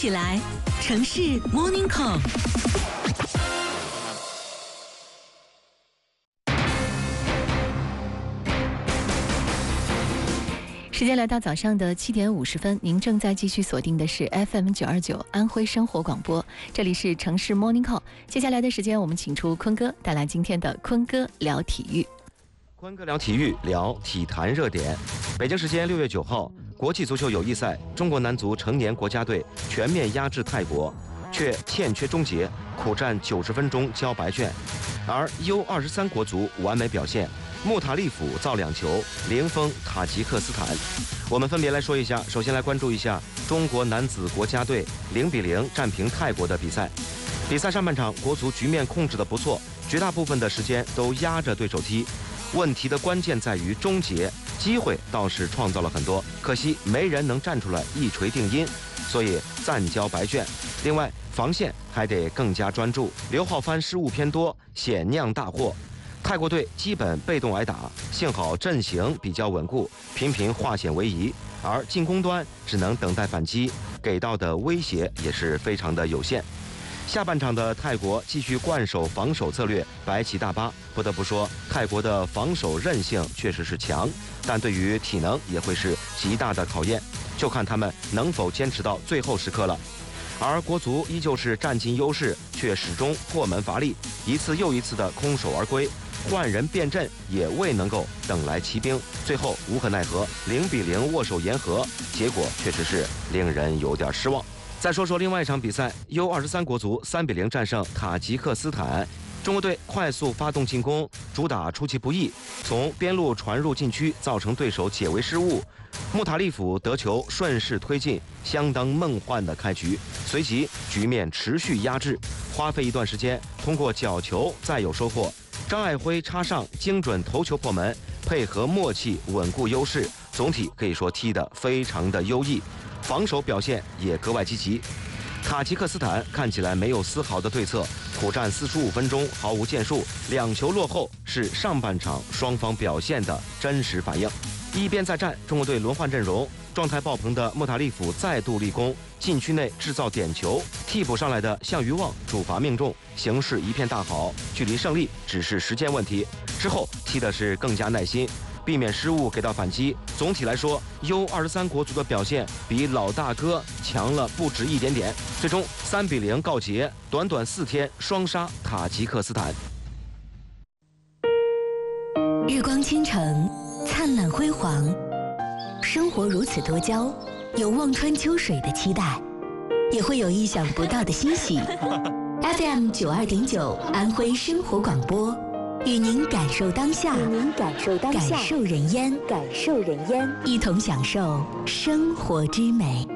起来，城市 Morning Call。时间来到早上的7点50分，您正在继续锁定的是 FM 929安徽生活广播，这里是城市 Morning Call。接下来的时间，我们请出坤哥带来今天的坤哥聊体育。 坤哥聊体育，聊体坛热点。北京时间6月9号，国际足球友谊赛，中国男足成年国家队全面压制泰国，却欠缺终结，苦战90分钟交白卷。而 U23 国足完美表现。穆塔利甫造2球，零封塔吉克斯坦。我们分别来说一下，首先来关注一下中国男子国家队0-0战平泰国的比赛。比赛上半场，国足局面控制得不错，绝大部分的时间都压着对手踢。问题的关键在于终结，机会倒是创造了很多，可惜没人能站出来一锤定音，所以暂交白卷。另外，防线还得更加专注，刘浩帆失误偏多，险酿大祸。泰国队基本被动挨打，幸好阵型比较稳固，频频化险为夷，而进攻端只能等待反击，给到的威胁也是非常的有限。下半场的泰国继续惯守防守策略，白起大巴。不得不说，泰国的防守韧性确实是强，但对于体能也会是极大的考验，就看他们能否坚持到最后时刻了。而国足依旧是占尽优势，却始终破门乏力，一次又一次的空手而归，换人变阵也未能够等来骑兵，最后无可奈何0-0握手言和，结果确实是令人有点失望。再说说另外一场比赛 ，U23 国足3-0战胜塔吉克斯坦。中国队快速发动进攻，主打出其不意，从边路传入禁区，造成对手解围失误。穆塔利甫得球顺势推进，相当梦幻的开局。随即局面持续压制，花费一段时间，通过角球再有收获。张爱辉插上精准头球破门，配合默契稳固优势，总体可以说踢得非常的优异，防守表现也格外积极。塔吉克斯坦看起来没有丝毫的对策，苦战45分钟毫无建树，2球落后是上半场双方表现的真实反应。一边再战，中国队轮换阵容，状态爆棚的穆塔利甫再度立功，禁区内制造点球，替补上来的项余旺主罚命中，形势一片大好，距离胜利只是时间问题。之后踢的是更加耐心，避免失误，给到反击。总体来说 ，U23 国足的表现比老大哥强了不止一点点。最终3-0告捷，短短4天双杀塔吉克斯坦。 日光倾城，灿烂辉煌，生活如此多娇，有望穿秋水的期待，也会有意想不到的欣喜。FM 92.9安徽生活广播。与您感受当下，感受人烟，一同享受生活之美。